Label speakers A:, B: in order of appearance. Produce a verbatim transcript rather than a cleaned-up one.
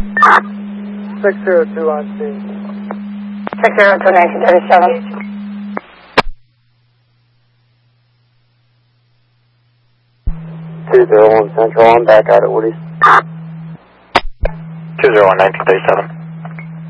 A: six zero two on scene.
B: six zero two, nineteen thirty-seven.
C: two zero one Central, I'm back out at Woody's.
D: two zero one, nineteen thirty-seven.